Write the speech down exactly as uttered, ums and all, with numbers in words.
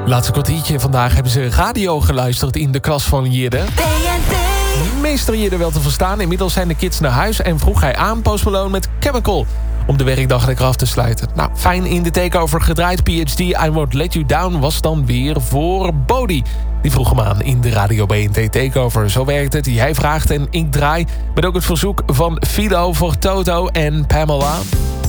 Laatste kwartiertje vandaag hebben ze radio geluisterd in de klas van Jidde. Meester Jidde wel te verstaan. Inmiddels zijn de kids naar huis en vroeg hij aan Post Malone met Chemical om de werkdag lekker af te sluiten. Nou, fijn in de takeover gedraaid. P H D, I Won't Let You Down was dan weer voor Bodie. Die vroeg hem aan in de Radio B N T takeover. Zo werkt het. Jij vraagt en ik draai. Met ook het verzoek van Philo voor Toto en Pamela.